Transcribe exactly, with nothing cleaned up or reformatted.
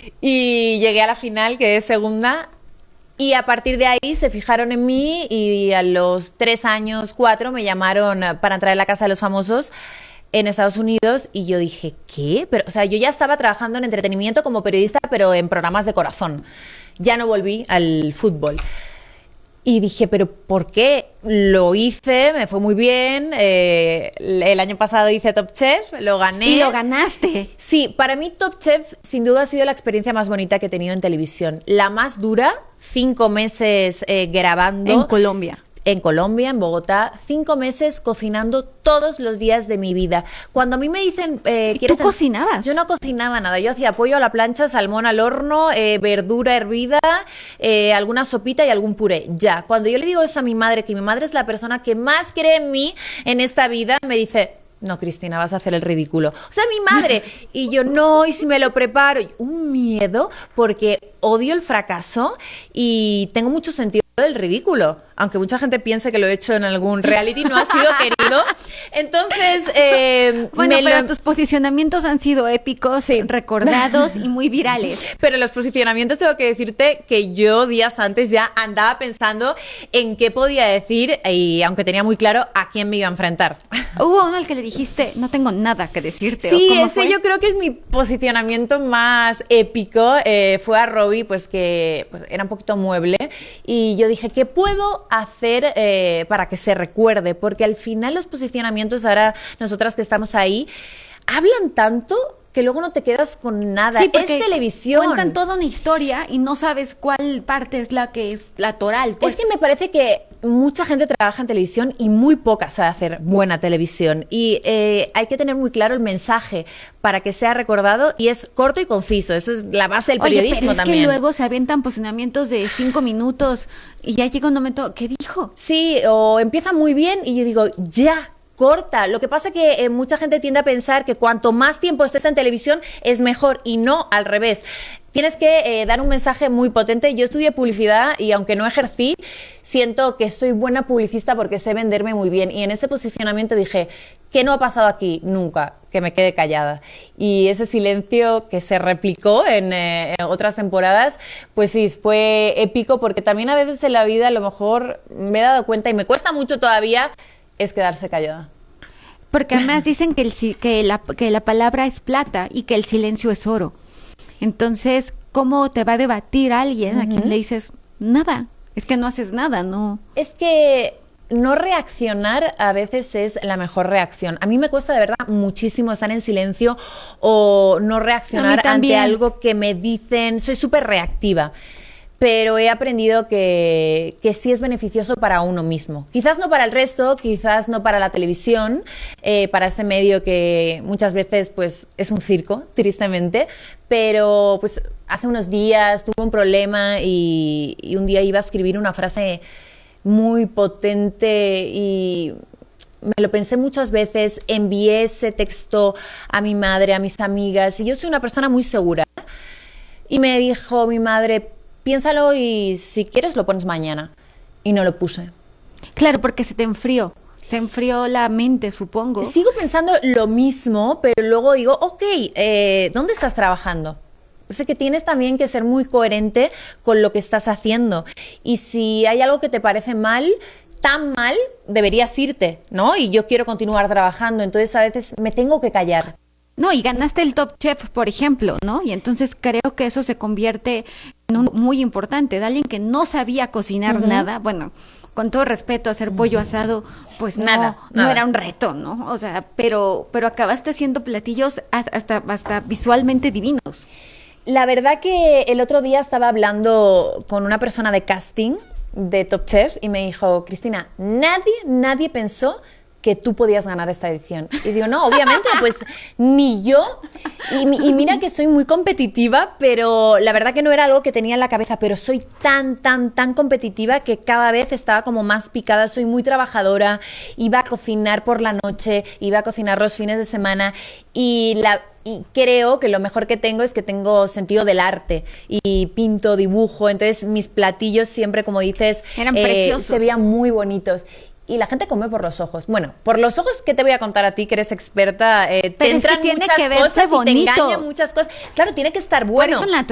Y llegué a la final, quedé segunda. Y a partir de ahí se fijaron en mí y a los tres años, cuatro, me llamaron para entrar en la Casa de los Famosos en Estados Unidos y yo dije, ¿qué? Pero, o sea, yo ya estaba trabajando en entretenimiento como periodista, pero en programas de corazón. Ya no volví al fútbol. Y dije, ¿pero por qué? Lo hice, me fue muy bien. Eh, el año pasado hice Top Chef, lo gané. Y lo ganaste. Sí, para mí Top Chef sin duda ha sido la experiencia más bonita que he tenido en televisión. La más dura, cinco meses eh, grabando. En Colombia. En Colombia, en Bogotá, cinco meses cocinando todos los días de mi vida. Cuando a mí me dicen... Eh, ¿Y tú cocinabas? Yo no cocinaba nada. Yo hacía pollo a la plancha, salmón al horno, eh, verdura hervida, eh, alguna sopita y algún puré. Ya. Cuando yo le digo eso a mi madre, que mi madre es la persona que más cree en mí en esta vida, me dice... No, Cristina, vas a hacer el ridículo. O sea, mi madre. Y yo, no, y si me lo preparo. Un miedo, porque odio el fracaso y tengo mucho sentido del ridículo. Aunque mucha gente piense que lo he hecho en algún reality, no ha sido querido. Entonces, eh, bueno, me pero lo... tus posicionamientos han sido épicos, sí, recordados y muy virales. Pero los posicionamientos tengo que decirte que yo días antes ya andaba pensando en qué podía decir y aunque tenía muy claro a quién me iba a enfrentar. Hubo uno al que le dijiste, no tengo nada que decirte. Sí, ¿o cómo ese fue? yo creo que es mi posicionamiento más épico. Eh, fue a Robbie, pues que pues, era un poquito mueble. Y yo dije, ¿qué puedo hacer eh, para que se recuerde? Porque al final los posicionamientos, ahora nosotras que estamos ahí, hablan tanto que luego no te quedas con nada. Sí, es televisión. Cuentan toda una historia y no sabes cuál parte es la que es la toral. Pues. Es que me parece que mucha gente trabaja en televisión y muy poca sabe hacer buena televisión. Y eh, hay que tener muy claro el mensaje para que sea recordado y es corto y conciso. Eso es la base del periodismo. Oye, pero es también. que luego se avientan posicionamientos de cinco minutos y ya llega un momento, ¿qué dijo? Sí, o empieza muy bien y yo digo, ya. Corta. Lo que pasa es que eh, mucha gente tiende a pensar que cuanto más tiempo estés en televisión es mejor y no al revés. Tienes que eh, dar un mensaje muy potente. Yo estudié publicidad y aunque no ejercí, siento que soy buena publicista porque sé venderme muy bien. Y en ese posicionamiento dije, ¿qué no ha pasado aquí? Nunca, que me quede callada. Y ese silencio que se replicó en, eh, en otras temporadas, pues sí, fue épico porque también a veces en la vida a lo mejor me he dado cuenta y me cuesta mucho todavía es quedarse callada. Porque además dicen que, el, que, la, que la palabra es plata y que el silencio es oro. Entonces, ¿cómo te va a debatir alguien uh-huh. a quien le dices nada? Es que no haces nada, ¿no? Es que no reaccionar a veces es la mejor reacción. A mí me cuesta de verdad muchísimo estar en silencio o no reaccionar ante algo que me dicen. Soy súper reactiva. Pero he aprendido que, que sí es beneficioso para uno mismo. Quizás no para el resto, quizás no para la televisión, eh, para este medio que muchas veces pues, es un circo, tristemente, pero pues, hace unos días tuve un problema y, y un día iba a escribir una frase muy potente y me lo pensé muchas veces, envié ese texto a mi madre, a mis amigas, y yo soy una persona muy segura. Y me dijo mi madre, piénsalo y si quieres lo pones mañana. Y no lo puse. Claro, porque se te enfrió. Se enfrió la mente, supongo. Sigo pensando lo mismo, pero luego digo, ok, eh, ¿dónde estás trabajando? O sea, que tienes también que ser muy coherente con lo que estás haciendo. Y si hay algo que te parece mal, tan mal, deberías irte, ¿no? Y yo quiero continuar trabajando, entonces a veces me tengo que callar. No, y ganaste el Top Chef, por ejemplo, ¿no? Y entonces creo que eso se convierte en un muy importante, de alguien que no sabía cocinar uh-huh. nada, bueno, con todo respeto, hacer pollo asado, pues no, nada, no nada. era un reto, ¿no? O sea, pero, pero acabaste haciendo platillos hasta, hasta visualmente divinos. La verdad que el otro día estaba hablando con una persona de casting de Top Chef y me dijo, Cristina, nadie, nadie pensó que tú podías ganar esta edición. Y digo, no, obviamente, pues ni yo. Y, y mira que soy muy competitiva, pero la verdad que no era algo que tenía en la cabeza, pero soy tan, tan, tan competitiva que cada vez estaba como más picada. Soy muy trabajadora, iba a cocinar por la noche, iba a cocinar los fines de semana y la... Y creo que lo mejor que tengo es que tengo sentido del arte y pinto, dibujo, entonces mis platillos siempre, como dices, eran eh, preciosos. Se veían muy bonitos. Y la gente come por los ojos. Bueno, por los ojos, ¿qué te voy a contar a ti que eres experta? Eh, te Pero entran es que tiene muchas que verse cosas bonito. Y te engañan muchas cosas. Claro, tiene que estar bueno. Por eso en la